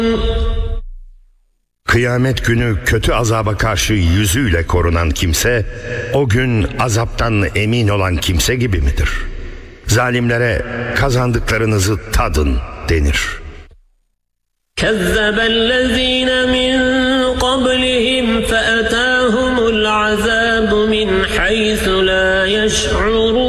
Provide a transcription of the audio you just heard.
Kıyamet günü kötü azaba karşı yüzüyle korunan kimse, o gün azaptan emin olan kimse gibi midir? Zalimlere kazandıklarınızı tadın denir. كَذَّبَ الَّذ۪ينَ مِنْ قَبْلِهِمْ فَأَتَاهُمُ الْعَذَابُ مِنْ حَيْثُ لَا يَشْعُرُونَ